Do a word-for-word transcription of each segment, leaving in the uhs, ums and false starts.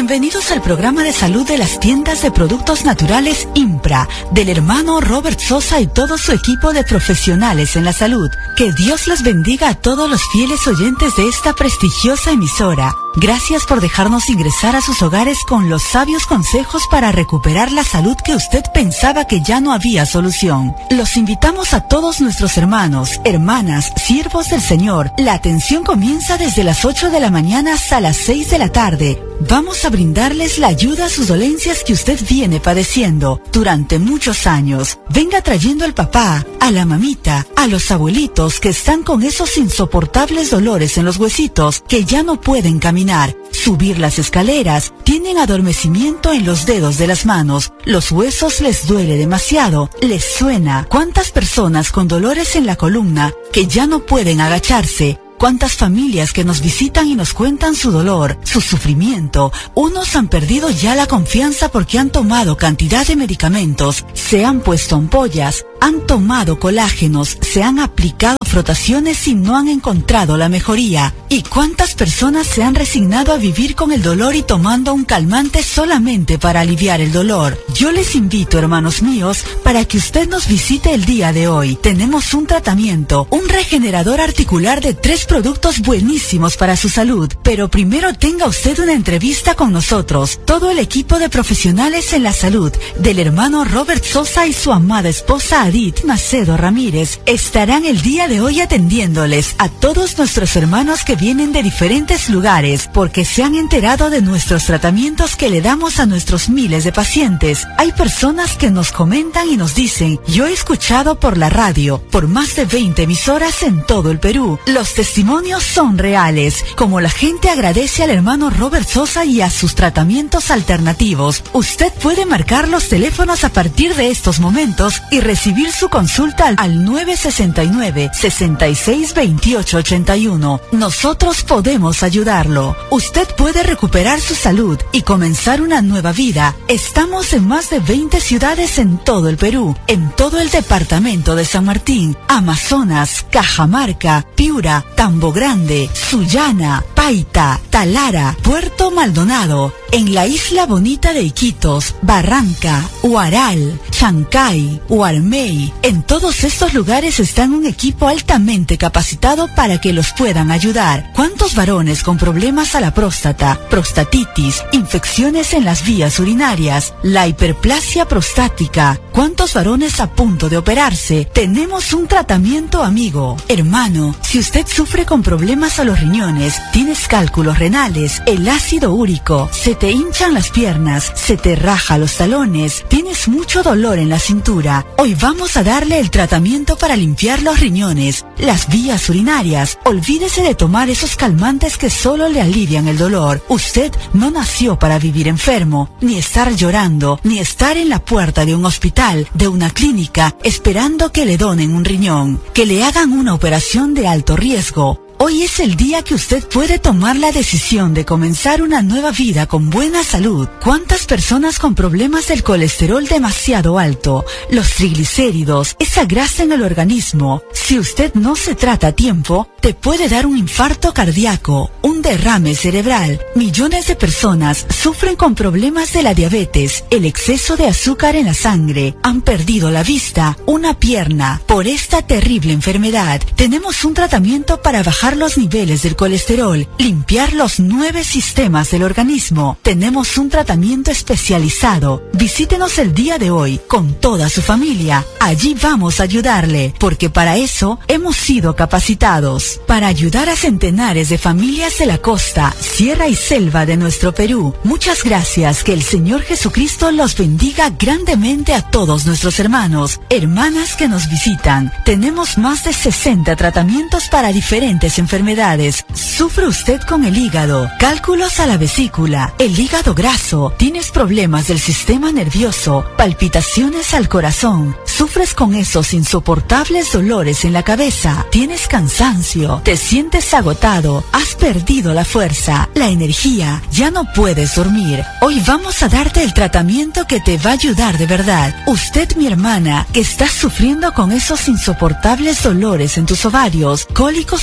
Bienvenidos al programa de salud de las tiendas de productos naturales Impra, del hermano Robert Sosa y todo su equipo de profesionales en la salud. Que Dios les bendiga a todos los fieles oyentes de esta prestigiosa emisora. Gracias por dejarnos ingresar a sus hogares con los sabios consejos para recuperar la salud que usted pensaba que ya no había solución. Los invitamos a todos nuestros hermanos, hermanas, siervos del Señor. La atención comienza desde las ocho de la mañana hasta las seis de la tarde. Vamos a brindarles la ayuda a sus dolencias que usted viene padeciendo durante muchos años. Venga trayendo al papá, a la mamita, a los abuelitos que están con esos insoportables dolores en los huesitos que ya no pueden caminar, subir las escaleras, tienen adormecimiento en los dedos de las manos, los huesos les duele demasiado, les suena. ¿Cuántas personas con dolores en la columna que ya no pueden agacharse? ¿Cuántas familias que nos visitan y nos cuentan su dolor, su sufrimiento? Unos han perdido ya la confianza porque han tomado cantidad de medicamentos, se han puesto ampollas, han tomado colágenos, se han aplicado frotaciones y no han encontrado la mejoría. ¿Y cuántas personas se han resignado a vivir con el dolor y tomando un calmante solamente para aliviar el dolor? Yo les invito, hermanos míos, para que usted nos visite el día de hoy. Tenemos un tratamiento, un regenerador articular de tres productos buenísimos para su salud. Pero primero tenga usted una entrevista con nosotros. Todo el equipo de profesionales en la salud del hermano Robert Sosa y su amada esposa Adit Macedo Ramírez estarán el día de hoy atendiéndoles a todos nuestros hermanos que vienen de diferentes lugares porque se han enterado de nuestros tratamientos que le damos a nuestros miles de pacientes. Hay personas que nos comentan y nos dicen: yo he escuchado por la radio, por más de veinte emisoras en todo el Perú. Los testimonios son reales, como la gente agradece al hermano Robert Sosa y a sus tratamientos alternativos. Usted puede marcar los teléfonos a partir de estos momentos y recibir su consulta al nueve sesenta y nueve, sesenta y seis, veintiocho ochenta y uno. Nosotros podemos ayudarlo. Usted puede recuperar su salud y comenzar una nueva vida. Estamos en más de veinte ciudades en todo el Perú, en todo el departamento de San Martín, Amazonas, Cajamarca, Piura, Tambo Grande, Sullana, Paita, Talara, Puerto Maldonado, en la isla bonita de Iquitos, Barranca, Huaral, Chancay, Huarmey. En todos estos lugares está un equipo altamente capacitado para que los puedan ayudar. ¿Cuántos varones con problemas a la próstata, prostatitis, infecciones en las vías urinarias, la hiperplasia prostática? ¿Cuántos varones a punto de operarse? Tenemos un tratamiento, amigo. Hermano, si usted sufre con problemas a los riñones, tienes cálculos renales, el ácido úrico, se te hinchan las piernas, se te raja los talones, tienes mucho dolor en la cintura, hoy vamos a darle el tratamiento para limpiar los riñones, las vías urinarias. Olvídese de tomar esos calmantes que solo le alivian el dolor. Usted no nació para vivir enfermo, ni estar llorando, ni estar en la puerta de un hospital, de una clínica, esperando que le donen un riñón, que le hagan una operación de alto riesgo. Hoy es el día que usted puede tomar la decisión de comenzar una nueva vida con buena salud. ¿Cuántas personas con problemas del colesterol demasiado alto, los triglicéridos, esa grasa en el organismo? Si usted no se trata a tiempo, te puede dar un infarto cardíaco, un derrame cerebral. Millones de personas sufren con problemas de la diabetes, el exceso de azúcar en la sangre, han perdido la vista, una pierna. Por esta terrible enfermedad, tenemos un tratamiento para bajar los niveles del colesterol, limpiar los nueve sistemas del organismo. Tenemos un tratamiento especializado. Visítenos el día de hoy con toda su familia. Allí vamos a ayudarle, porque para eso hemos sido capacitados. Para ayudar a centenares de familias de la costa, sierra y selva de nuestro Perú. Muchas gracias. Que el Señor Jesucristo los bendiga grandemente a todos nuestros hermanos, hermanas que nos visitan. Tenemos más de sesenta tratamientos para diferentes enfermedades. ¿Sufre usted con el hígado, cálculos a la vesícula, el hígado graso? ¿Tienes problemas del sistema nervioso, palpitaciones al corazón? ¿Sufres con esos insoportables dolores en la cabeza? ¿Tienes cansancio? ¿Te sientes agotado? ¿Has perdido la fuerza, la energía? ¿Ya no puedes dormir? Hoy vamos a darte el tratamiento que te va a ayudar de verdad. Usted, mi hermana, que estás sufriendo con esos insoportables dolores en tus ovarios, cólicos menstruales,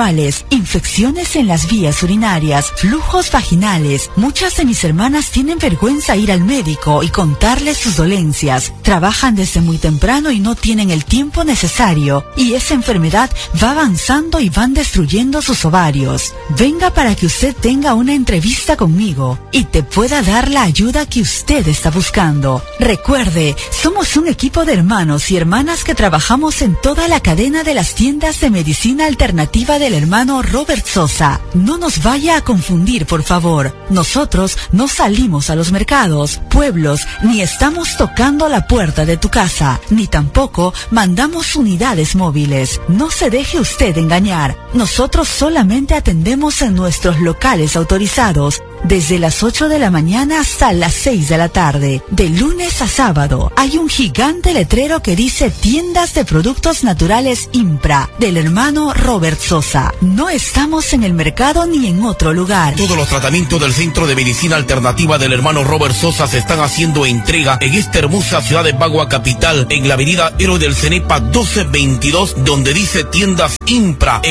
sexuales, infecciones en las vías urinarias, flujos vaginales. Muchas de mis hermanas tienen vergüenza ir al médico y contarles sus dolencias. Trabajan desde muy temprano y no tienen el tiempo necesario, y esa enfermedad va avanzando y van destruyendo sus ovarios. Venga para que usted tenga una entrevista conmigo y te pueda dar la ayuda que usted está buscando. Recuerde, somos un equipo de hermanos y hermanas que trabajamos en toda la cadena de las tiendas de medicina alternativa del hermano Robert Sosa. No nos vaya a confundir, por favor. Nosotros no salimos a los mercados, pueblos, ni estamos tocando la puerta de tu casa, ni tampoco mandamos unidades móviles. No se deje usted engañar. Nosotros solamente atendemos en nuestros locales autorizados, desde las ocho de la mañana hasta las seis de la tarde. De lunes a sábado hay un gigante letrero que dice Tiendas de Productos Naturales Impra, del hermano Robert Sosa. No estamos en el mercado ni en otro lugar. Todos los tratamientos del Centro de Medicina Alternativa del hermano Robert Sosa se están haciendo entrega en esta hermosa ciudad de Bagua Capital, en la avenida Héroe del Cenepa doce veintidós, donde dice Tiendas Impra.